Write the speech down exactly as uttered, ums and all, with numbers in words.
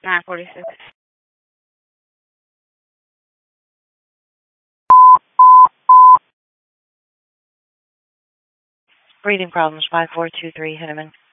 nine forty-six. Breathing problems, five four two three, Hinneman.